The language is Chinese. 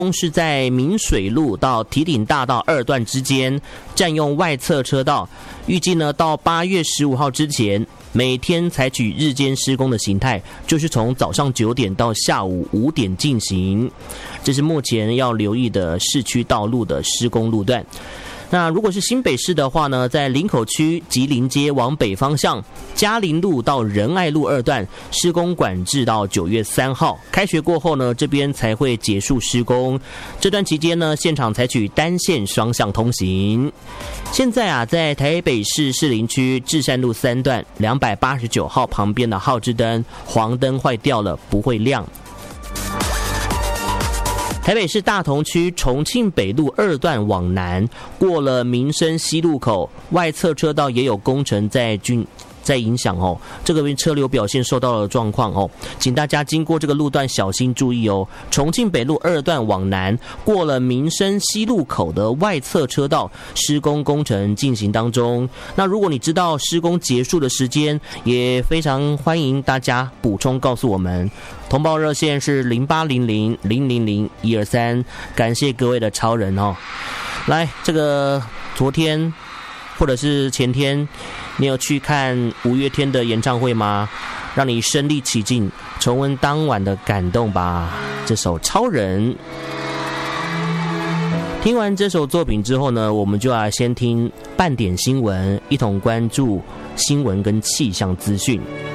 是在明水路到堤顶大道2段之间，占用外侧车道。预计呢，到8月15号之前，每天采取日间施工的形态，就是从早上9点到下午5点进行。这是目前要留意的市区道路的施工路段。那如果是新北市的话呢，在林口区吉林街往北方向，嘉林路到仁爱路2段施工管制到9月3号，开学过后呢，这边才会结束施工。这段期间呢，现场采取单线双向通行。现在啊，在台北市士林区至善路3段289号旁边的号志灯黄灯坏掉了，不会亮。台北市大同区重庆北路2段往南，过了民生西路口，外侧车道也有工程在影响哦，这个车流表现受到了状况哦，请大家经过这个路段小心注意哦。重庆北路2段往南，过了民生西路口的外侧车道，施工工程进行当中。那如果你知道施工结束的时间，也非常欢迎大家补充告诉我们。通报热线是0800-000-123，感谢各位的超人哦。来，这个昨天或者是前天，你有去看5月天的演唱会吗？让你身临其境，重温当晚的感动吧。这首《超人》。听完这首作品之后呢，我们就要先听半点新闻，一同关注新闻跟气象资讯。